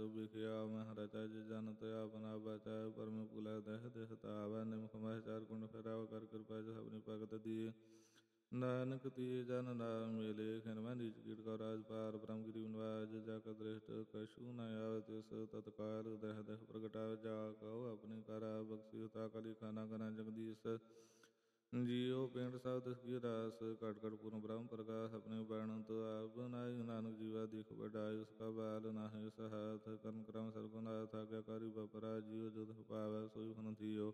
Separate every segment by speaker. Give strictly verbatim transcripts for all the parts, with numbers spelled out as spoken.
Speaker 1: ਤੋ ਵਿਖਿਆ ਮਹਿ ਰਚੈ ਜਿ ਜਨ ਤੇ ਆਪਨਾ ਬਚੈ ਪਰਮ ਪੁਲੈ ਦਹਿ ਦੇਹ ਤਾਵੈ ਨਿਮਖ ਮਹਿ ਚਾਰ ਕੁੰਡ ਫਿਰਾਵ ਕਰ ਕਿਰਪਾ ਜਿ ਸਭਨੀ ਭਗਤ ਦੀਏ ਨਾਨਕ ਤੀਏ ਜਨ ਨਾਮ ਮਿਲੇ ਖਿਨ ਮੈਂ ਨੀਚ ਕੀਟ ਕਉ ਰਾਜ ਪਾਰ ਬ੍ਰਹਮ ਗਿਰੀ ਨਿਵਾਜ ਜਾ ਕਾ ਦ੍ਰਿਸ਼ਟ ਕਛੂ ਨ ਆਵੈ ਤਿਸ ਤਤਕਾਲ ਦਹਿ ਦਹਿ ਪ੍ਰਗਟਾਵ ਜਾ ਕਉ ਆਪਣੀ ਕਰ ਬਖਸ਼ਿ ਤਾ ਕਲੀ ਖਾਨਾ ਕਨਾ ਜਗਦੀਸ਼ ਜੀਉ ਪਿੰਡ ਸਭ ਤਿਸ ਕੀ ਰਾਸ ਘਟ ਘਟ ਪੂਰਨ ਬ੍ਰਹਮ ਪ੍ਰਕਾਸ਼ ਆਪਣੇ ਬੈਣ ਤੋ ਆਪ ਨਾਇ ਨਾਨਕ ਜੀਵਾ ਦਿਖ ਵਡਾਈ ਉਸ ਕਾ ਬਾਲ ਨਾਹਿ ਸਹਾਥ ਕਰਮ ਕਰਮ ਸਰਬਨਾਥ ਆਗਿਆਕਾਰੀ ਬਪਰਾ ਜੀਉ ਜੁਦ ਪਾਵੈ ਸੋਈ ਫਨ ਥੀਓ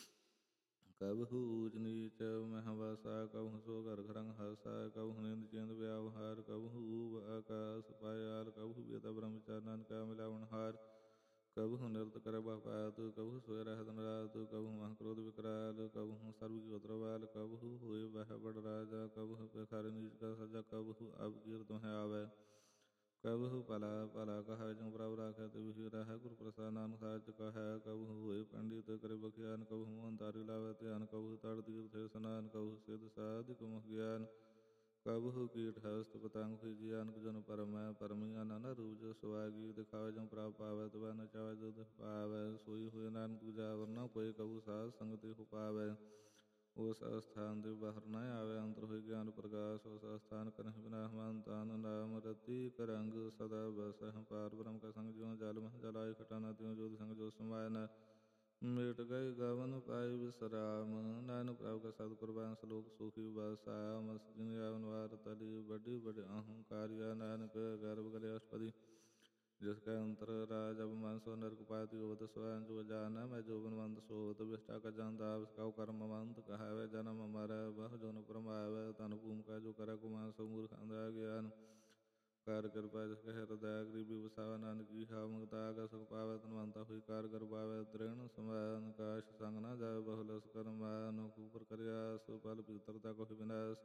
Speaker 1: ਕਬਹੁ ਊਚ ਨੀਚ ਮਹਿ ਵਾਸਾ ਕਬਹੁ ਸੋ ਘਰ ਖਰੰਗ ਹਾਸਾ ਕਬਹੁ ਨਿੰਦ ਚਿੰਦ ਵਿਆਵਹਾਰ ਕਬਹੁ ਆਕਾਸ ਪਾਇਆਲ ਕਬਹੁ ਬੇਤਾ ਬ੍ਰਹਮਚਾਰ ਨਾਨਕਾ ਮਿਲਾਵਣ ਹਾਰ ਕਬਹੁ ਨਿਰਤ ਕਰੈ ਬਪਾਤ ਕਬਹੁ ਸੋਇ ਰਹਿ ਦਿਨ ਰਾਤ ਕਬਹੁ ਮਹ ਕ੍ਰੋਧ ਵਿਕਰਾਲ ਕਬਹੁ ਸਰਬ ਕੀ ਉਤਰਵਾਲ ਕਬਹੁ ਹੋਇ ਬਹਿ ਬੜ ਰਾਜਾ ਕਬਹੁ ਬਿਖਾਰਿ ਨੀਚ ਕਾ ਸਜਾ ਕਬਹੁ ਅਬ ਕੀਰਤ ਮਹਿ ਆਵੈ ਕਬਹੁ ਭਲਾ ਭਲਾ ਕਹੈ ਜਿਉ ਪ੍ਰਭ ਰਾਖੈ ਤੇ ਵਿਹੀ ਰਹਿ ਗੁਰ ਪ੍ਰਸਾਦ ਨਾਨਕ ਸਾਚ ਕਹੈ ਕਬਹੁ ਹੋਇ ਪੰਡਿਤ ਕਰੇ ਬਖਿਆਨ ਕਬਹੁ ਅੰਤਾਰੀ ਲਾਵੈ ਧਿਆਨ ਕਬਹੁ ਤੜ ਤੀਰਥ ਸਨਾਨ ਕਬਹੁ ਸਿਧ ਸਾਧਿਕ ਮੁਖ ਗਿਆਨ ਕਬਹੁ ਕੀਟ ਹਸਤ ਪਤੰਗ ਫਿਜੀ ਅਨਕ ਜਨ ਪਰਮੈ ਪਰਮੀ ਅਨਨ ਰੂਪ ਜੋ ਸੁਆਗੀ ਦਿਖਾਵੈ ਜਉ ਪ੍ਰਭ ਪਾਵੈ ਤਵੈ ਨ ਚਾਵੈ ਜੁਦ ਪਾਵੈ ਸੋਈ ਹੋਇ ਨਾਨਕ ਤੁਜਾਵਰ ਨ ਕੋਇ ਕਬਹੁ ਸਾਧ ਸੰਗ ਤੇ ਹੋ ਪਾਵੈ ਉਸ ਅਸਥਾਨ ਦੇ ਬਾਹਰ ਨ ਆਵੈ ਅੰਤਰ ਹੋਇ ਗਿਆਨ ਪ੍ਰਗਾਸ ਉਸ ਅਸਥਾਨ ਕਰਹਿ ਬਿਨਾਹ ਮਨ ਤਨ ਨਾਮ ਰਤੀ ਕਰੰਗ ਸਦਾ ਬਸਹਿ ਪਾਰ ਬ੍ਰਹਮ ਕਾ ਸੰਗ ਜਿਉ ਜਲ ਮਹਿ ਜਲਾਇ ਖਟਾ ਨ ਤਿਉ ਜੋਤਿ ਸੰਗ ਜੋ ਸਮਾਇ ਨ ਮਿਟ ਗਏ ਗਵਨ ਪਾਇ ਵਿਸਰਾਮ ਨਾਨਕ ਪ੍ਰਭ ਕਾ ਸਤਿ ਕੁਰਬਾਨ ਸਲੋਕ ਸੁਖੀ ਵਾਸਾ ਮਸ ਜਿਨ ਆਵਨ ਵਾਰ ਤਲੀ ਵੱਡੀ ਵੱਡੇ ਅਹੰਕਾਰਿਆ ਨਾਨਕ ਗਰਭ ਗਲੇ ਅਸ਼ਟਪਦੀ ਜਿਸ ਕੈ ਅੰਤਰ ਰਾਜ ਅਭਿਮਾਨ ਸੋ ਨਰਕ ਪਾਤੀ ਹੋਵਤ ਸਵੈਨ ਜੋ ਜਾਨਾ ਮੈਂ ਜੋ ਬਨਵੰਤ ਸੋਵਤ ਵਿਸ਼ਟਾ ਕਾ ਜਾਂਦਾ ਕਉ ਕਰਮ ਮੰਤ ਕਹਾਵੈ ਜਨਮ ਮਰੈ ਬਹੁ ਜੋਨ ਪਰਮਾਵੈ ਤਨ ਭੂਮਿਕਾ ਜੋ ਕਰੈ ਕੁਮਾਨ ਸੋ ਮੂਰਖ ਅੰਧਾ ਗਿਆਨ ਕਰ ਕਿਰਪਾ ਜਿਸ ਕੈ ਹਿਰਦੈ ਗਰੀਬੀ ਵਸਾਵੈ ਨਾਨਕ ਕੀ ਹਾ ਮੁਕਤਾ ਆਗਾ ਸੁਖ ਪਾਵੈ ਧਨਵੰਤਾ ਹੋਈ ਕਾਰ ਗਰਬਾਵੈ ਤ੍ਰਿਣ ਸਮੈਨ ਕਾਸ਼ ਸੰਗ ਨ ਜਾਵੈ ਬਹੁ ਲਸ ਕਰਮੈ ਅਨੋਖ ਉਪਰ ਕਰਿਆ ਸੋ ਫਲ ਪਿਤਰਤਾ ਕੋਹਿ ਵਿਨਾਸ਼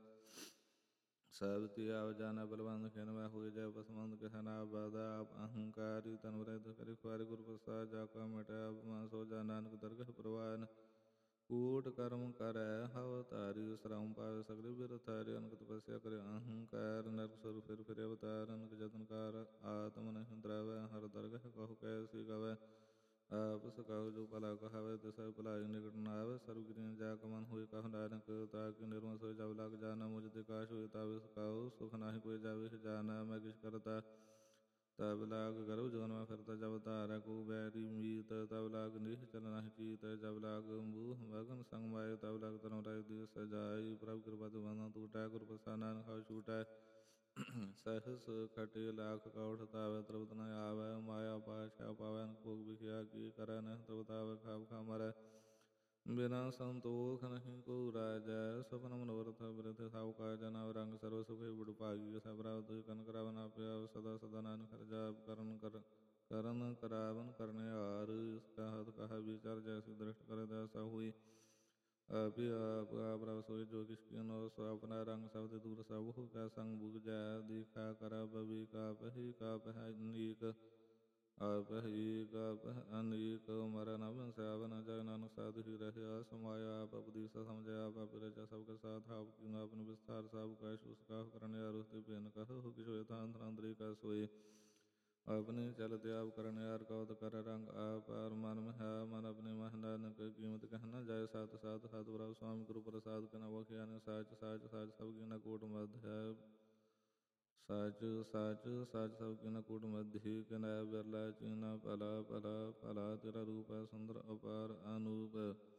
Speaker 1: ਸਭ ਤੇ ਆਵ ਜਾਣਾ ਬਲਵੰਤ ਖਿਨ ਮੈਂ ਹੋਇ ਜੈ ਬਸਵੰਤ ਕਹਿ ਨਾ ਬਾਦਾ ਆਪ ਅਹੰਕਾਰੀ ਤਨ ਵਰੈ ਕਰਿ ਖੁਆਰਿ ਗੁਰ ਪ੍ਰਸਾਦ ਜਾ ਕਾ ਮਿਟਿਆ ਅਪਮਾਨ ਸੋ ਜਾ ਨਾਨਕ ਦਰਗਹ ਪ੍ਰਵਾਨ ਕੂਟ ਕਰਮ ਕਰੈ ਹਵ ਧਾਰੀ ਸ਼ਰਮ ਪਾਵੈ ਸਗਲੇ ਬਿਰ ਥਾਰਿ ਅਨਕ ਤਪੱਸਿਆ ਕਰਿ ਅਹੰਕਾਰ ਨਰਕ ਸੁਰ ਫਿਰ ਫਿਰ ਅਵਤਾਰ ਅਨਕ ਜਤਨ ਕਾਰ ਆਤਮ ਨਹਿ ਦਰਵੈ ਹਰ ਦਰਗਹ ਕਹੁ ਕੈਸੀ ਗਵੈ ਆਪ ਸਕਾਉ ਜੋ ਭਲਾ ਕਹਾਵੈ ਤਿਸੈ ਭਲਾਈ ਨਿਕਟ ਨ ਆਵੈ ਸਰਬ ਕਿਰਿਆ ਜਾ ਕ ਮਨ ਹੋਇ ਕਹੁ ਨਾਨਕ ਤਾਕਿ ਨਿਰਮਲ ਸੋਇ ਜਬ ਲਗ ਜਾਨਾ ਮੁਝ ਤੇ ਕਾਸ਼ ਹੋਇ ਤਾਵੇ ਸਕਾਉ ਸੁਖ ਨਾਹਿ ਕੋਈ ਜਾਵੇ ਜਾਨਾ ਮੈਂ ਕਿਛ ਕਰਤਾ ਤਬ ਲਾਗ ਗਰਭ ਜੋਨ ਮੈਂ ਫਿਰਤਾ ਜਬ ਧਾਰੈ ਕੋ ਬੈਰੀ ਮੀਤ ਤਬ ਲਾਗ ਨਿਸ਼ਚਲ ਨਾਹਿ ਚੀਤ ਜਬ ਲਾਗ ਮੂਹ ਮਗਨ ਸੰਗ ਮਾਏ ਤਬ ਲਾਗ ਧਰਮ ਰਾਇ ਦੀ ਸਜਾਈ ਪ੍ਰਭ ਕਿਰਪਾ ਤੇ ਬੰਧਨ ਟੂਟੈ ਗੁਰ ਪ੍ਰਸਾਦ ਨਾਨਕ ਹਉ ਛੂਟੈ ਸਹਸ ਖਟੇ ਲਾਖ ਕੌਠ ਤਾਵੈ ਤ੍ਰਪਤ ਨ ਆਵੈ ਮਾਇਆ ਪਾਸ਼ਾ ਪਾਵੈ ਅਨਕ ਭੋਗ ਵਿਖਿਆ ਕੀ ਕਰੈ ਨਹਿ ਤ੍ਰਪਤਾਵੈ ਖਾਵ ਖਾ ਮਰੈ ਬਿਨਾ ਸੰਤੋਖ ਨਹੀਂ ਕੋ ਰਾਜੈ ਸਪਨ ਮਨੋਰਥ ਬਿਰਥ ਸਭ ਕਾਜ ਨਾਮ ਰੰਗ ਸਰਵ ਸੁਖੇ ਬੁੜ ਭਾਗੀ ਸਭ ਰਾਵ ਤੁਝ ਕਨ ਕਰਾਵਨ ਆਪਿਆ ਸਦਾ ਸਦਾ ਨਾਨਕ ਹਰਿ ਜਾਪ ਕਰਨ ਕਰ ਕਰਨ ਕਰਾਵਨ ਕਰਨੇ ਹਾਰ ਇਸ ਕਾ ਹੱਥ ਕਹਾ ਵਿਚਾਰ ਜੈਸੀ ਦ੍ਰਿਸ਼ਟ ਕਰੇ ਤੈਸਾ ਹੋਈ ਆਪਿ ਆਪ ਆਪ ਰਵ ਸੋਇ ਜੋ ਕਿਛ ਕੀਨੋ ਸੋ ਆਪਣਾ ਰੰਗ ਸਭ ਤੇ ਦੂਰ ਸਭ ਹੋ ਕਾ ਸੰਗ ਬੁਝੈ ਦੀਖਾ ਕਰਾ ਬਵੀ ਕਾ ਪਹਿ ਕਾ ਪਹਿ ਨੀਕ ਆਪਹਿ ਕਾਪਹਿ ਅਨੀਕ ਮਰੈ ਨ ਬਿਨਸੈ ਨ ਜੈ ਨਾਨਕ ਸਾਧੁ ਹੀ ਰਹਿਆ ਸਮਾਇਆ ਆਪ ਉਪਦੀਸਾ ਸਮਝਿਆ ਆਪ ਆਪਿ ਰਚਾ ਸਭ ਕੈ ਸਾਥ ਆਪ ਕੀਨੋ ਆਪਨ ਵਿਸਥਾਰ ਸਭ ਕੈ ਸੁਸ ਕਾਹੁ ਕਰਨਿ ਆਰ ਉਸਤੇ ਭਿੰਨ ਕਹਉ ਕਿਛ ਹੋਇ ਤਾਂ ਅੰਤਰ ਅੰਤਰੀ ਕਾ ਸੋਈ ਆਪਨੇ ਚਲਤ ਆਪ ਕਰਨਿ ਆਰ ਕਉਤ ਕਰ ਰੰਗ ਆਪ ਆਰ ਮਨ ਮਹਿ ਮਨ ਆਪਨੇ ਮਹਿ ਨਾਨਕ ਕੀਮਤ ਕਹਿ ਨ ਜਾਏ ਸਤ ਸਤ ਸਤ ਪ੍ਰਭ ਸੁਆਮੀ ਗੁਰੂ ਪ੍ਰਸਾਦ ਕਨ ਬਖਿਆਨਿ ਸਾਚ ਸਾਚ ਸਾਚ ਸਭ ਕੀਨਾ ਕੋਟ ਮਧ ਹੈ ਸਾਚ ਸਾਚ ਸਾਚ ਸਭ ਕੀਨਾ ਕੂਟ ਮਧਿ ਕਿਨੈ ਬਿਰਲਾ ਚੀਨਾ ਭਲਾ ਭਲਾ ਭਲਾ ਤੇਰਾ ਰੂਪ ਹੈ ਸੁੰਦਰ ਅਪਾਰ ਅਨੂਪ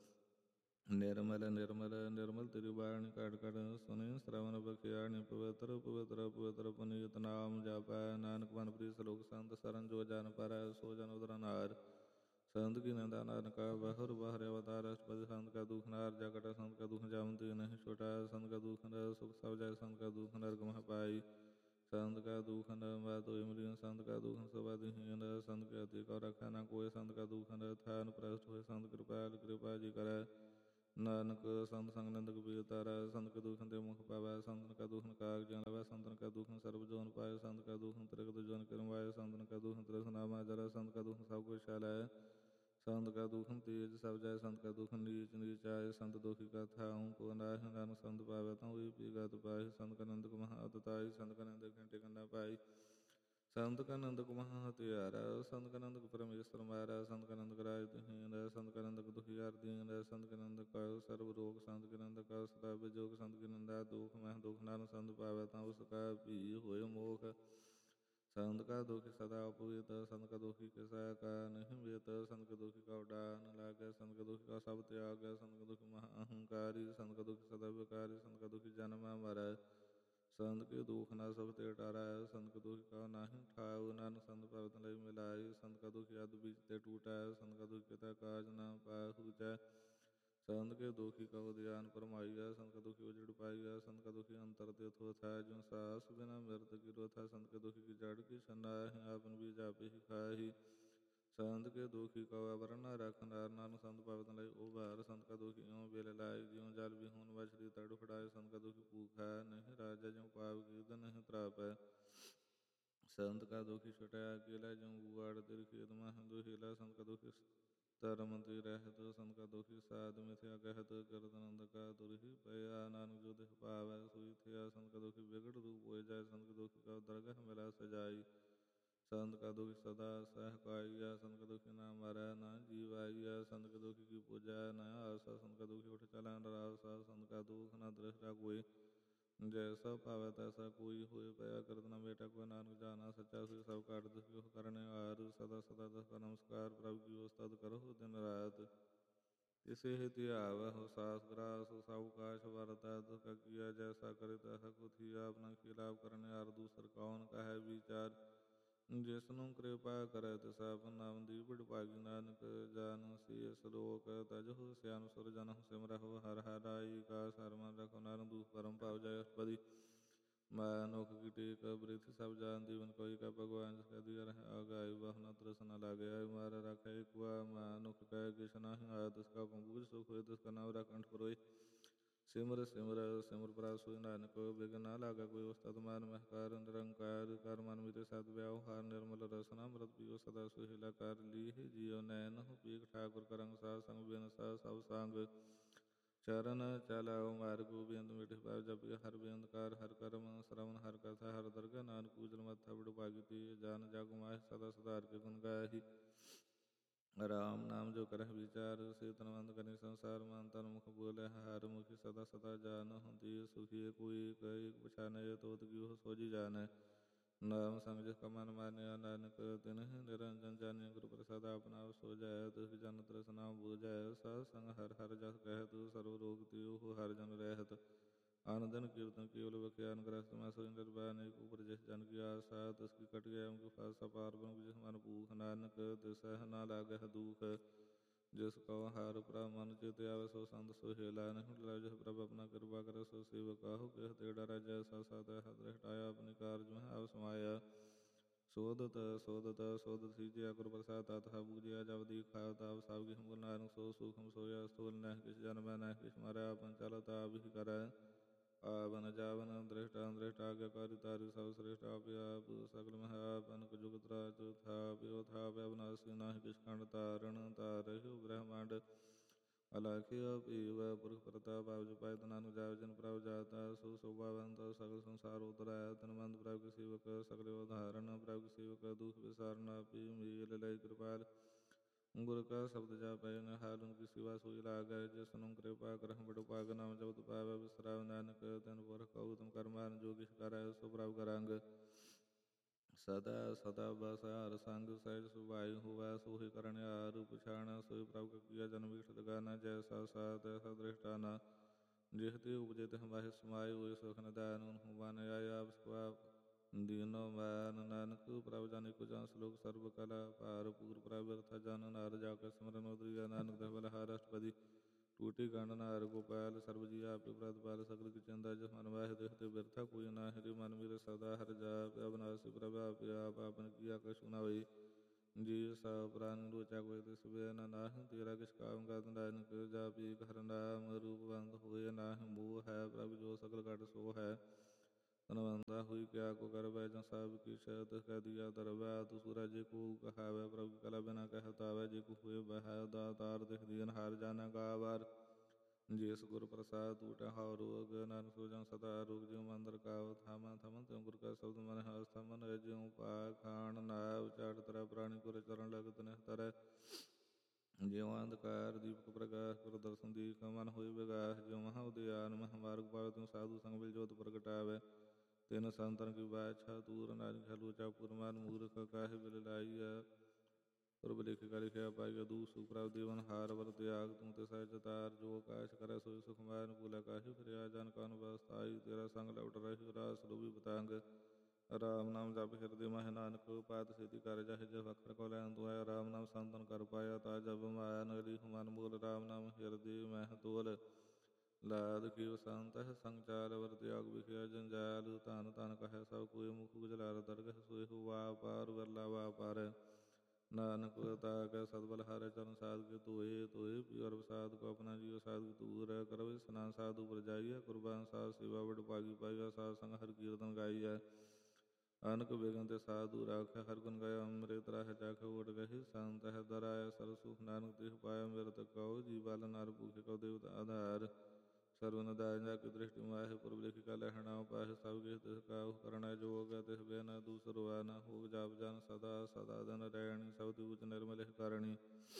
Speaker 1: ਨਿਰਮਲ ਨਿਰਮਲ ਨਿਰਮਲ ਤੇਰੀ ਬਾਣੀ ਘਟ ਘਟ ਸੁਣੀ ਸ਼ਰਵਨ ਬਖਿਆਣੀ ਪਵਿੱਤਰ ਪਵਿੱਤਰ ਪਵਿੱਤਰ ਪੁਨੀਤ ਨਾਮ ਜਪੈ ਨਾਨਕ ਮਨ ਪ੍ਰੀਤ ਸਲੋਕ ਸੰਤ ਸਰਨ ਜੋ ਜਨ ਪਰੈ ਸੋ ਜਨ ਉਦਰ ਨਾਰ ਸੰਤ ਕੀ ਨੰਦਾ ਨਾਨਕਾ ਬਹਰ ਬਹਰ ਅਵਤਾਰ ਅਸ਼ਟਪਦੀ ਸੰਤ ਕਾ ਦੁਖ ਨਾਰ ਜਗਟ ਸੰਤ ਕਾ ਦੁਖ ਜਾਵੰਤੀ ਨਹੀਂ ਛੋਟਾ ਸੰਤ ਕਾ ਦੁਖ ਨਰ ਸੁਖ ਸਭ ਜੈ ਸੰਤ ਕਾ ਦੁਖ ਨਰਕ ਮਹ ਪਾਈ संत का दुखन बात इमरियन संत का दुखन सबादीन संत के अति कौ रखा न कोई संत का दुखन था अनुप्रष्ट हुए संत कृपाल कृपा जी करे नानक संत संग नंदक बीतारा संत के दुखन ते मुख पावै संतन का दुखन काग जन लवै संतन का दुखन सर्व जोन पाए संत का दुखन त्रिगत जोन करवाए संतन का दुखन तृष्णामा जरा संत का दुखन सब कुछ शालाय संत का दुखन तेज सब जाय संत का दुखन नीच नीच आय संत दुखी का था को नाहि नानक संत पावै तौ पी गत पाहि संत का नंदक महा अतताई संत का नंदक घंटे कन्ना पाई ਸੰਤ ਕਾ ਨੰਦਕ ਮਹਾ ਹਤਿਆਰਾ, ਸੰਤ ਕਾ ਨੰਦਕ ਪਰਮੇਸ਼ਰ ਮਾਰਾ, ਸੰਤ ਕਾ ਨੰਦਕ ਰਾਜ ਤੁਹੀਨ, ਸੰਤ ਕਾ ਨੰਦਕ ਦੁਖੀਆਰ ਦੀਨ, ਸੰਤ ਕਾ ਨੰਦਕ ਪਾਇਓ ਸਰਬ ਰੋਗ, ਸੰਤ ਕਾ ਨੰਦਕ ਕਾ ਸਦਾ ਵਿਜੋਗ, ਸੰਤ ਕੀ ਨੰਦਾ ਦੁਖ ਮਹਿ ਦੁਖ ਨਾਨਕ ਸੰਤ ਪਾਵੈ ਤਾਂ ਉਸ ਕਾ ਭੀ ਹੋਏ ਮੋਖ। ਸੰਤ ਕਾ ਦੁਖੀ ਸਦਾ ਉਪਵਿਤ, ਸੰਤ ਕਾ ਦੁਖੀ ਕਿਸੈ ਕਾ ਨਹੀਂ ਵੇਤ, ਸੰਤ ਕਾ ਦੁਖੀ ਕਾ ਉਡਾ ਨ ਲਾਗੈ, ਸੰਤ ਕਾ ਦੁਖੀ ਕਾ ਸਭ ਤਿਆਗੈ, ਸੰਤ ਕਾ ਦੁਖੀ ਮਹਾ ਅਹੰਕਾਰੀ, ਸੰਤ ਕਾ ਦੁਖੀ ਸਦਾ ਵਿਕਾਰੀ, ਸੰਤ ਕਾ ਦੁਖੀ ਜਨਮੈ ਮਰੈ। ਸੰਤ ਕੇ ਦੁਖ ਨਾ ਸੁਖ ਤੇ ਟਾਰੈ, ਸੰਤ ਕਾ ਦੁਖੀ ਕਾ ਨਾਹੀ ਠਾਉ, ਨਾਨਕ ਸੰਤ ਭਗਤ ਲਈ ਮਿਲਾਈ। ਸੰਤ ਕਾ ਦੁਖੀ ਅਧ ਬੀਜ ਤੇ ਟੂਟੈ, ਸੰਤ ਕਾ ਦੁਖੀ ਕਿਤੈ ਕਾਜ ਨ ਪਾਹੁਚੈ। ਸੰਤ ਕੇ ਦੁਖੀ ਕਉ ਧਿਆਨ ਫਰਮਾਈਐ, ਸੰਤ ਕਾ ਦੁਖੀ ਉਜੜ ਪਾਈਐ, ਸੰਤ ਕਾ ਦੁਖੀ ਅੰਤਰ ਤੇ ਥੋਥੈ, ਜਿਉ ਸਾਸ ਬਿਨਾ ਮਿਰਤ ਕੀ ਰੋਥੈ। ਸੰਤ ਕੇ ਦੁਖੀ ਕੀ ਜੜ ਕੀ ਛੰਨਾਹਿ, ਆਪਨ ਬੀਜ ਆਪੇ ਹੀ ਖਾਹਿ। ਸੰਤ ਕੇ ਦੁਖੀ ਕਉ ਅਵਰ ਨ ਰਖਨਾਰ, ਨਾਨਕ ਸੰਤ ਭਗਤ ਲਈ ਉਭਾਰ। ਸੰਤ ਕਾ ਦੁਖੀ ਇਉ ਬਿਲ ਲਾਇ, ਜਿਉ ਜਲ ਵਿਹੂਨ ਮਛਲੀ ਤੜਫੜਾਏ। ਸੰਤ ਕਾ ਦੁਖੀ ਭੂਖੈ ਨਹੀਂ ਰਾਜੈ, ਜਿਉ ਪਾਪ ਕੀਟ ਨਹੀਂ ਤ੍ਰਾਪੈ। ਸੰਤ ਕਾ ਦੁਖੀ ਛੁਟਿਆ ਅਕੇਲਾ, ਜਿਉ ਬੂਆੜ ਤਿਰ ਖੇਤ ਮਹਿ ਦੁਹੀਲਾ। ਸੰਤ ਕਾ ਦੁਖੀ ਧਰਮ ਤੇ ਰਹਿਤ, ਸੰਤ ਕਾ ਦੁਖੀ ਸਾਧ ਮਿਥਿਆ ਕਹਿਤ। ਕਰਤ ਨੰਦ ਕਾ ਦੁਰਹੀ ਪਇਆ, ਨਾਨਕ ਜੋ ਤਿਹ ਭਾਵੈ ਸੋਈ ਥਿਆ। ਸੰਤ ਕਾ ਦੁਖੀ ਬਿਗੜ ਰੂਪ ਹੋਇ ਜਾਇ, ਸੰਤ ਕਾ ਦੁਖੀ ਕਉ ਦਰਗਹ ਮਿਲੈ ਸਜਾਈ। ਸੰਤ ਕਾ ਦੁਖੀ ਸਦਾ ਸਹਿਕਾਈਆ, ਸੰਤ ਕਾ ਦੁਖੀ ਨਾ ਮਰੈ ਨਾ ਜੀਵਾਈਆ। ਸੰਤ ਕਾ ਦੁਖੀ ਕੀ ਪੂਜੈ ਨ ਆਸਾ, ਸੰਤ ਕਾ ਦੁਖੀ ਉਠ ਚਲੈ ਨਰਾਸਾ। ਸੰਤ ਕਾ ਦੁਖ ਨ ਦ੍ਰਿਸ਼ਟਾ ਕੋਈ, ਜੈਸਾ ਭਾਵੈ ਤੈਸਾ ਕੋਈ ਹੋਇ ਭਇਆ। ਕਰਤ ਨ ਮੇਟੈ ਕੋਈ, ਨਾਨਕ ਜਾਣਾ ਸੱਚਾ ਸੋਈ। ਸਭ ਕਾਟ ਦੁਖੀ ਉਹ ਕਰਨੇ ਹਾਰ, ਸਦਾ ਸਦਾ ਦਸ ਕਾ ਨਮਸਕਾਰ। ਪ੍ਰਭੁ ਕੀ ਉਸਤਤ ਕਰਹੁ ਦਿਨ ਰਾਤ, ਤਿਸੇ ਹੀ ਧਿਆਵਹੁ ਸਾਸ ਗ੍ਰਾਸ। ਸਭ ਕਾਛ ਵਰਤੈ ਤਿਸ ਕਾ ਕੀਆ, ਜੈਸਾ ਕਰੇ ਤੈਸਾ ਕੋ ਥੀਆ। ਆਪਣਾ ਖਿਲਾਫ ਕਰਨੇ ਹਾਰ, ਦੂਸਰ ਕੌਣ ਕਹੈ ਵਿਚਾਰ। ਜਿਸਨੂੰ ਕਿਰਪਾ ਕਰੈ ਤਿਸ ਆਪਨ ਨਾਮ ਦੀ ਬੜ ਭਾਗੀ। ਨਾਨਕ ਜਨ ਸੀ ਸਲੋਕ ਤਜਹੁ ਸਿਆਨ, ਸੁਰ ਜਨਹੁ ਸਿਮਰਹੁ ਹਰਿ। ਹਰਿ ਕਾ ਹਰਿ ਮਨ ਰਖੋ, ਨਾਨਕ ਦੁਖ ਭਰਮ ਭਾਵ ਜੈ ਅਸ਼ਟਪਦੀ। ਮਨੁਖ ਕੀ ਟੇਕ ਬ੍ਰਿਥ ਸਭ ਜਾਨ, ਜੀਵਨ ਕੋਈ ਕਾ ਭਗਵਾਨ। ਜਿਸ ਕਾ ਦਿਆ ਰਹਿ ਆਗਾਈ, ਬਹੁ ਨ ਤ੍ਰਸ ਨ ਲਾਗੈ। ਆਇ ਮਾਰ ਰਾਖੈ ਏਕੁਆ, ਮਨੁਖ ਕੈ ਕਿਛ ਨਾਹਿ ਆਇਆ। ਤਿਸ ਕਾ ਹੁਕਮ ਬੂਝ ਸੁਖ ਹੋਇ, ਤਿਸ ਕਾ ਨਾਮ ਰਾਖੈ ਪਰੋਇ। ਸਿਮਰ ਸਿਮਰ ਸਿਮਰ ਪ੍ਰਭ ਸੋਇ, ਨਾਨਕ ਬਿਘ ਨ ਲਾਗੈ ਕੋਈ। ਉਸਤਤ ਮਨ ਮਹਕਾਰ ਨਿਰੰਕਾਰ, ਕਰ ਮਨ ਮਿਤੇ ਸਦ ਵਿਆਉਹਾਰ। ਨਿਰਮਲ ਰਸਨਾ ਅੰਮ੍ਰਿਤ ਪੀਓ, ਸਦਾ ਸੁਹੇਲਾ ਕਰ ਲੀਹ ਜੀਉ। ਨੈਣਹੁ ਪੀਖ ਠਾਕੁਰ ਕਰੰਗ, ਸਾਧ ਸੰਗ ਬਿਨਸਾ ਸਭ ਸਾਂਗ। ਚਰਨ ਚਲਾਓ ਮਾਰਗ ਗੋਬਿੰਦ, ਮਿਟਿ ਪਾਪ ਜਪਿ ਹਰਿ ਬਿੰਦ। ਕਾਰ ਹਰਿ ਕਰਮ ਸਰਵਨ ਹਰਿ ਕਥਾ, ਹਰਿ ਦਰਗਹਿ ਨਾਨਕ ਪੂਜਨ ਮੱਥਾ। ਬੜ ਭਾਗੀ ਤੇ ਜਨ ਜਗ ਮਾਹਿ, ਸਦਾ ਸਦਾ ਹਰਿ ਕੇ ਗੁਣ ਗਾਹਿ। ਰਾਮ ਨਾਮ ਜੋ ਕਰਹਿ ਵਿਚਾਰ, ਸੇ ਧਨਵੰਤ ਕਰਿ ਸੰਸਾਰ। ਮਨ ਤਨ ਮੁਖ ਬੋਲੇ ਹਰਿ ਮੁਖੀ, ਸਦਾ ਸਦਾ ਜਾਨਹੁ ਦੀ ਸੁਖੀ। ਕੋਈ ਏਕ ਪਛਾਨੈ, ਤੋਤ ਕੀਓ ਸੋਝੀ ਜਾਣੈ। ਨਾਮ ਸੰਗ ਜਿਸ ਕਾ ਮਨ ਮਾਨਿਆ, ਨਾਨਕ ਤਿਨਹਿ ਨਿਰੰਜਨ ਜਾਨਿਆ। ਗੁਰ ਪ੍ਰਸਾਦਿ ਆਪਨਾ ਆਪ ਸੁਝਾਇ, ਤਿਸ ਜਨ ਤ੍ਰਿਸ਼ਨਾ ਬੁਝਾਇ। ਸਾਧ ਸੰਗ ਹਰਿ ਹਰਿ ਜਸ ਕਹਿਤ, ਸਰਬ ਰੋਗ ਤਿਉ ਹਰਿ ਜਨ ਰਹਿਤ। ਅਨ ਦਿਨ ਕੀਰਤਨ ਕੇਵਲ ਬਖਿਆਨ, ਗ੍ਰਸਤ ਮੈਂ ਸੋਈ ਨਿਰਭੈ। ਅਨੇਕ ਉਪਰ ਜਿਸ ਜਨ ਕੀ ਆਸਾ, ਤਿਸ ਕੀ ਕਟ ਗਏ ਅਮ ਕੀ ਫਾਸਾ। ਪਾਰ ਬ੍ਰਹਮ ਜਿਸ ਮਨ ਭੂਖ, ਨਾਨਕ ਤਿਸਹਿ ਨ ਲਾਗਹਿ ਦੁਖ। ਜਿਸ ਕਉ ਹਰਿ ਪ੍ਰਭ ਮਨ ਚਿਤਿ ਆਵੈ, ਸੋ ਸੰਤ ਸੁਹੇਲਾ। ਨਹਿ ਡਰੈ ਜਿਸ ਪ੍ਰਭ ਆਪਣਾ ਕਿਰਪਾ ਕਰੈ, ਸੋ ਸੇਵਕ ਕਾਹੂ ਕਿਸ ਤੇ ਡਰੈ। ਜੈਸਾ ਸਤਿ ਹਰਿ ਦ੍ਰਿਸ਼ਟਾਇਆ, ਆਪਣੀ ਕਾਰਜ ਮਹਿ ਆਪ ਸਮਾਇਆ। ਸੋਧਤ ਸੋਧਤ ਸੋਧਤ ਸੀਜਿਆ, ਗੁਰ ਪ੍ਰਸਾਦਿ ਤਤੁ ਹਰਿ ਬੂਝਿਆ। ਜਬ ਦੀਖਾਇ ਤਬ ਸਭ ਕਿਛੁ ਮੁਲ, ਨਾਨਕ ਸੋ ਸੂਖਮ ਸੋਇਆ ਸਥੂਲ। ਨਹਿ ਕਿਛ ਜਨਮੈ ਨਹਿ ਕਿਛ ਮਰੈ, ਆਪਨ ਚਲਤ ਆਪ ਹੀ ਕਰੈ। ਆਵਨ ਜਾਵਨ ਦ੍ਰਿਸ਼ਟ ਅਦ੍ਰਿਸ਼ਟ, ਆਗਿਆਕਾਰੀ ਤਾਰੀ ਸਭ ਸ੍ਰਿਸ਼ਟ। ਆਪਿ ਆਪ ਸਗਲ ਮਹਿ ਆਪ, ਅਨਕ ਜੁਗਤ ਰਾਜ ਥਾਪਿ ਥਾਪਿ। ਅਬਿਨਾਸੀ ਨਾਹਿ ਕਿਛ ਖੰਡ, ਤਾਰਣ ਤਾਰਹਿਉ ਬ੍ਰਹਮੰਡ। ਅਲਖਿ ਭੀਵ ਪੁਰਖ ਪ੍ਰਤਾਪ, ਆਪ ਜਪਾਇ ਤਾ ਨਾਨਕ ਜਾਪੈ। ਜਿਨ ਪ੍ਰਭ ਜਾਤਾ ਸੋ ਸੋਭਾਵੰਤ, ਸਗਲ ਸੰਸਾਰ ਉਤਰੈ। ਧਨਵੰਤ ਪ੍ਰਭ ਕੇ ਸੇਵਕ ਸਗਲੇ ਉਧਾਰਨ, ਪ੍ਰਭ ਕੇ ਸੇਵਕ ਦੁਖ ਵਿਸਾਰਨ। ਆਪੇ ਮੇਲ ਲਈ ਕਿਰਪਾਲ, ਗੁਰ ਕਾ ਸ਼ਬਦ ਜਾਪੈ ਨਿਹਾਲ। ਉਨਕੀ ਸੇਵਾ ਸੋਈ ਲਾਗੈ, ਜਿਸਨੂੰ ਕਿਰਪਾ ਕਰਹੁ ਬੜ ਭਾਗ। ਨਾਮ ਜਪਤ ਪਾਵੈ ਬਿਸਰਾਵ, ਨਾਨਕ ਤਿਨ ਪੁਰਖ ਕਉ ਉਤਮ ਕਰਮਾਨ। ਜੋ ਕਿਛ ਕਰੈ ਸੋ ਪ੍ਰਭ ਕਰੰਗ, ਸਦਾ ਸਦਾ ਬਸੈ ਹਰਿ ਸੰਗ। ਸਹਿਜ ਸੁਭਾਈ ਹੋਵੈ ਸੋਹਿ ਕਰਣਿਹਾਰ, ਪਛਾਣੈ ਸੋਈ ਪ੍ਰਭ ਕਾ ਕੀਆ। ਜਨਮ ਈਠ ਗਾਨਾ, ਜੈਸਾ ਸਾ ਤੈਸਾ ਦ੍ਰਿਸ਼ਟਾਨਾ। ਜਿਹ ਤੇ ਉਪਜੇ ਤਿਹ ਮਾਹਿ ਸਮਾਏ, ਹੋਇ ਸੁਖ ਨਿਧਾਨ। ਉਨਹੂ ਬਨ ਆਏ ਆਪ ਸੁਆਪ, ਦੀਨੋ ਮਾਨ। ਨਾਨਕ ਪ੍ਰਭ ਜਨ ਏਕੋ ਜਨ, ਸਲੋਕ ਸਰਬ ਕਲਾ ਭਾਰਪੂਰ। ਪ੍ਰਭ ਬਿਰਥ ਜਨ ਨਾਰ, ਜਾ ਕੈ ਸਿਮਰਨ ਉਦਰੀਆ। ਨਾਨਕ ਦਇ ਬਲਿਹਾਰ ਅਸ਼ਟਪਦੀ, ਟੂਟੀ ਗੰਢ ਨਾਰ ਗੋਪਾਲ। ਸਰਬ ਜੀਅ ਆਪੇ ਪ੍ਰਤਪਾਲ, ਸਗਲ ਕੀ ਚਿੰਤਾ ਜਿਸ ਮਨ ਵਾਹਿ। ਤਿਹ ਤੇ ਬਿਰਥਾ ਕੋਈ ਨਾਹਿ, ਰੇ ਮਨ ਮੇਰੇ ਸਦਾ ਹਰਿ ਜਾਪਿ। ਅਬਿਨਾਸੀ ਪ੍ਰਭ ਆਪੇ ਆਪ, ਆਪਨ ਕੀਆ ਕਛੁ ਨ ਹੋਈ। ਜੀ ਸਭ ਪ੍ਰਾਨਿ ਲੋਚਾ ਕੋਈ ਤਿਸ ਬਿਨ ਨਾਹਿ, ਤੇਰਾ ਕਿਛ ਕਾਮ ਕਤ। ਨਾਨਕ ਜਪਿ ਏਕ ਹਰਿ ਨਾਮ, ਰੂਪਵੰਤ ਹੋਇ ਨਾਹਿ ਮੋਹ ਹੈ। ਪ੍ਰਭ ਜੋ ਸਗਲ ਘਟ ਸੋ ਹੈ, ਧਨਵੰਤਾ ਹੋਈ ਕਿਆ ਕੋ ਕਰਬੈ। ਜਾਂ ਸਭ ਕਿਛ ਤਿਸ ਕੈ ਦੀਆ ਧਰਬੈ, ਦੂਸਰਾ ਜੇ ਕੋ ਕਹਾਵੈ। ਪ੍ਰਭ ਕੀ ਕਲਾ ਬਿਨਾ ਕਹਿ ਤਾਵੈ, ਜੇ ਕੋ ਹੋਇ ਬਹਿ ਦਾਤਾਰ। ਤਿਸ ਦੀਨਹਾਰ ਜਾਣੈ ਗਾਵਰ, ਜਿਸ ਗੁਰ ਪ੍ਰਸਾਦ ਟੂਟੈ ਹਉ ਰੋਗ, ਨਾਨਕ ਸੋ ਜਨ ਸਦਾ ਰੋਗ ਜਿਉ ਮੰਦਰ ਕਾਵ, ਥਾਮਾ ਥਮਨ ਤਿਉ ਗੁਰ ਕਾ ਸ਼ਬਦ ਮਨ ਹਸ ਥਮਨ, ਜਿਉ ਪਾ ਖਾਣ ਨਾਵ ਚਾੜ ਤਰੈ ਪ੍ਰਾਣੀ ਗੁਰ ਚਰਨ ਲਗਤ ਨਿਹ ਤਰੈ, ਜਿਉ ਅੰਧਕਾਰ ਦੀਪਕ ਪ੍ਰਗਾਸ ਗੁਰ ਦਰਸ਼ਨ ਦੀਪ ਮਨ ਹੋਇ ਵਿਗਾਸ, ਜਿਉ ਮਹਾ ਉਦਿਆਨ ਮਹ ਮਾਰਗ ਪਾਵੈ, ਤਿਉ ਸਾਧੂ ਸੰਗ ਮਿਲ ਜੋਤ ਪ੍ਰਗਟਾਵੈ, ਤਿਨ ਸੰਤਨ ਕੀ ਬਾਛਾ ਤੂਰ, ਨਾਨਕ ਹਲੂ ਚਾਪੁਰ ਮਨ ਮੂਰਖ ਕਾਹਿ ਬਿਲ ਲਾਈਆ, ਪੁਰਬ ਲਿਖ ਕਰ ਲਿਖਿਆ ਪਾਈਆ, ਦੂ ਸੁ ਪ੍ਰਭ ਦੇਵਨ ਹਾਰ ਵਰ ਤਿਆਗ, ਤੂੰ ਤੇ ਸਹਿਜ ਤਾਰ, ਜੋ ਆਕਾਸ਼ ਕਰੈ ਸੋਈ ਸੁਖ ਮਾਨ, ਭੂਲਾ ਕਾਹਿ ਫਿਰਿਆ ਜਨ ਕਨ ਬਸਤਾਈ, ਤੇਰਾ ਸੰਗ ਲਵਟ ਰਹਿ ਰਾਸ ਲੋਭੀ ਪਤੰਗ, ਰਾਮ ਨਾਮ ਜਪ ਹਿਰਦੇ ਮਹਿ, ਨਾਨਕ ਪਾਤ ਸਿਧਿ ਕਰ ਜਾਹਿ, ਜਹ ਅਖਰ ਕੋ ਲੈਨ ਤੂੰ ਆਇਆ, ਰਾਮ ਨਾਮ ਸੰਤਨ ਕਰ ਪਾਇਆ, ਤਾ ਜਬ ਮਾਇਆ ਨਗਰੀ ਮਨ ਮੂਲ, ਰਾਮ ਨਾਮ ਹਿਰਦੇ ਮਹਿ ਤੋਲ, ਲਾਦ ਕੀ ਵਸੰਤ ਹੈ ਸੰਗ ਚਾਰ ਵਰ ਤਿਆਗ ਵਿਖਿਆ ਜੰਜਾਲ, ਧਨ ਧਨ ਕਹੈ ਸਭ ਕੋਈ ਮੁਖ ਗੁਜਲਾਰ, ਦਰਗਹ ਸੋਇ ਹੋ ਵਾਪਾਰ ਵਰਲਾ ਵਾਪਾਰ, ਨਾਨਕ ਤਾ ਕੈ ਸਤਬਲ ਹਾਰੈ, ਚਰਨ ਸਾਧ ਕੇ ਧੋਏ ਧੋਏ, ਪਿਅਰ ਸਾਧ ਕੋ ਆਪਣਾ ਜੀਵ ਸਾਧ ਤੂਰ, ਕਰਵੇ ਸਨਾਨ ਸਾਧ ਉਪਰ ਜਾਈਐ, ਕੁਰਬਾਨ ਸਾਧ ਸੇਵਾ ਵਡ ਭਾਗੀ ਪਾਈਆ, ਸਾਧ ਸੰਗ ਹਰਿ ਕੀਰਤਨ ਗਾਈਐ, ਅਨਕ ਬੇਗਨ ਤੇ ਸਾਧੂ ਰਾਖੈ, ਹਰਿ ਗੁਣ ਗਾਇਆ ਅੰਮ੍ਰਿਤ ਰਾਹੈ, ਚਾਖੈ ਓਟ ਗਹਿ ਸੰਤ ਹੈ ਦਰਾਇ, ਸਰ ਸੁਖ ਨਾਨਕ ਤਿਹ ਪਾਇਆ, ਮਿਰਤ ਕਉ ਜੀ ਬਲ ਨਰ ਭੂਖੇ ਕਉ ਦੇਵਤ ਆਧਾਰ, ਸਰਵ ਨਦਾਇ ਜਾ ਕੀ ਦ੍ਰਿਸ਼ਟਿ ਮਾਹਿ, ਪੁਰਬ ਲਿਖਿ ਕਾ ਲਹਿਣਾ ਪਾਹਿ, ਸਭ ਕਿਛ ਤਿਸ ਕਾਹੂ ਕਰਣੈ ਜੋਗ, ਤਿਸ ਬਿ ਨ ਦੂਸਰੋ ਆ ਨ ਹੋਗ, ਜਪ ਜਨ ਸਦਾ ਸਦਾ ਦਿਨ ਰੈਣੀ, ਸਭ ਤੂਜ ਨਿਰਮਲ ਕਰਣੀ,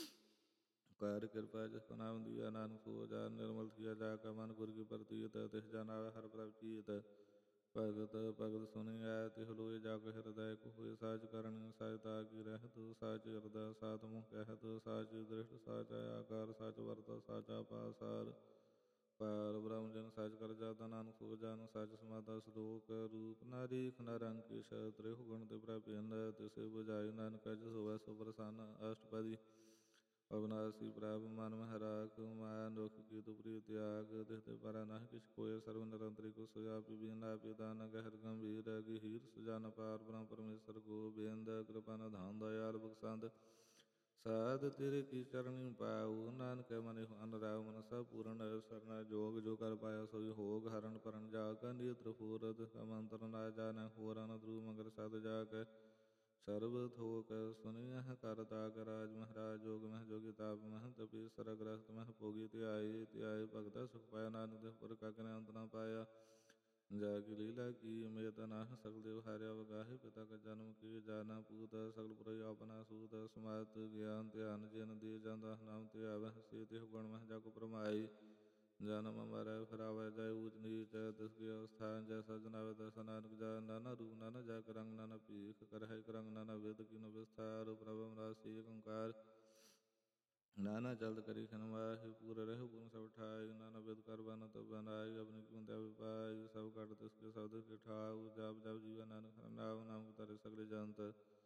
Speaker 1: ਕਰ ਕਿਰਪਾ ਜਿਸ ਕੋ ਨਾਮ ਦੀਆ, ਨਾਨਕ ਸੋ ਜਾ ਨਿਰਮਲ ਥੀਆ, ਜਾ ਕਾ ਮਨ ਗੁਰ ਕੀ ਪ੍ਰਤੀਤ, ਤਿਸ ਜਨ ਆਵੈ ਹਰਿ ਪ੍ਰਭ ਚੀਤ, ਭਗਤ ਭਗਤ ਸੁਣਿਐ ਤਿਹ ਲੋਇ, ਜਾ ਕੋ ਹਿਰਦੈ ਕੋ ਹੋਇ ਸਾਚ ਕਰਣੀ, ਸਾਚ ਤਾ ਕੀ ਰਹਿਤ ਸਾਚ ਹਿਰਦੈ, ਸਾਚ ਮੁਖ ਕਹਿਤ ਸਾਚ ਦ੍ਰਿਸ਼ਟ, ਸਾਚ ਆਕਾਰ ਸਾਚ ਵਰਤ, ਸਾਚਾ ਪਾਸਾਰ, ਪਾਰ ਬ੍ਰਹਮ ਜਨ ਸਾਚ ਕਰ ਜਾਤਾ, ਨਾਨਕ ਸੋ ਜਨ ਸਾਚ ਸਮਾਧਾ, ਸਲੋਕ ਰੂਪ ਨਾਰੀਖ ਨ ਰੰਕੇਸ਼, ਤ੍ਰਿਹੁ ਗੁਣ ਤੇ ਪ੍ਰਭਿੰਦ, ਤਿਸੇ ਬੁਝਾਈ ਨਾਨਕ ਜਿਸ ਹੋਵੈ ਸੋ ਪ੍ਰਸੰਨ, ਅਸ਼ਟਪਦੀ ਅਵਨਾਸੀ ਪ੍ਰਭ ਮਨ ਮਹਿ ਰਾਖ, ਮਾਇਆ ਦੁਖ ਕੀ ਤੂ ਪ੍ਰੀਤ ਤਿਆਗ, ਤਿਸ ਤੇ ਪਰੈ ਨਾਹਿ ਕਿਛ ਕੋਇ, ਸਰਵ ਨਿਰੰਤਰੀ ਕੋ ਸੁਜਾਪਿ ਬੀਨਾ ਪਿਦਾਨ, ਗਹਿਰ ਗੰਭੀਰ ਗਹੀਰ ਸੁਜਾਨ ਪਾਰ ਬ੍ਰਹਮ ਪਰਮੇਸ਼ਰ ਗੋਬਿੰਦ, ਕਿਰਪਾ ਨਿਧਾਨ ਦਇਆਲ ਬਖਸ਼ੰਦ, ਸਾਧ ਤੇਰੇ ਕੀ ਚਰਣੀ ਪਾਉ, ਨਾਨਕ ਮਨਿ ਅਨਰਾਉ, ਮਨ ਸਭ ਪੂਰਨ ਸਰਨਾ ਜੋਗ, ਜੋ ਕਰ ਪਾਇਆ ਸੋਈ ਹੋਗ, ਹਰਨ ਪਰਨ ਜਾ ਕੈ ਨੇਤਰ ਫੋਰਤ, ਮੰਤਰ ਨਾ ਜਾਣੈ ਹੋਰ, ਅਨਦਰੂ ਮਗਰ ਸਦ ਜਾ ਕੈ, ਸਰਬ ਥੋਕ ਸੁਨਿਐ ਕਰ ਤਾਕ, ਰਾਜ ਮਹਾਰਾਜ ਜੋਗ ਮਹਿ ਜੋਗੀ, ਤਾਪ ਮਹਿ ਤਪੀ ਸਰ ਗ੍ਰਸਤ ਮਹਿ ਭੋਗੀ, ਧਿਆਏ ਧਿਆਏ ਭਗਤੈ ਸੁਖ ਪਾਇਆ, ਨਾਨਕ ਤਿਸ ਪੁਰ ਕਾ ਕਿਨੈ ਅੰਤ ਨ ਪਾਇਆ, ਜਾ ਕੀ ਲੀਲਾ ਕੀ ਮੇਤ ਨਾਹਿ, ਸਗਲ ਦੇਵ ਹਾਰਿਆ ਵਗਾਹੇ, ਪਿਤਾ ਕਾ ਜਨਮ ਕੀ ਜਾਨਾ ਪੂਤ, ਸਗਲ ਪੁਰਈ ਆਪਨਾ ਸੂਤ, ਸਮਤ ਗਿਆਨ ਧਿਆਨ ਜਿਨ ਦੇ ਜਾਂਦਾ, ਨਾਮ ਧਿਆਵਹਿ ਸੇ ਤਿਹੁ ਗੁਣ ਮਹਿ, ਜਾ ਕੋ ਭਰਮਾਈ, ਜਨਮ ਮਰੈ ਫਿਰਾਵੈ ਜਾਇ, ਊਚ ਨੀਚ ਤਿਸ ਕੀ ਅਵਸਥਾ, ਜੈਸਾ ਜਨਾਵੈ ਤੈਸਾ ਨਾਨਕ ਜਾਇ, ਨਾਨਾ ਰੂਪ ਨਾਨਾ ਜਾ ਕੇ ਰੰਗ, ਨਾਨਾ ਭੀਖ ਕਰਹਿ ਇਕ ਰੰਗ, ਨਾਨਾ ਵਿਦ ਕੀਨੋ ਵਿਸਥਾਰ, ਪ੍ਰਭ ਅਮਰਾਸੀ ਏਕ ਓੰਕਾਰ, ਨਾਨਾ ਚਲਤ ਕਰੀ ਖਿਨ ਮਾਹਿ, ਪੂਰ ਰਹਿ ਪੂਰਨ ਸਭ ਠਾਈ, ਨਾਨਾ ਬਿਦ ਕਰ ਬਨਤ ਬਨਾਈ, ਅਪਨੀ ਕਿਉ ਦਇ ਪਾਈ, ਸਭ ਘਟ ਤਿਸ ਕੇ ਸਬਦ ਕੇ ਠਾਉ, ਜਪ ਜਪ ਜੀਵੈ ਨਾਨਕ ਹਰਿ ਨਾਮ, ਨਾਮ ਧਰੇ ਸਗਲੇ ਜੰਤ,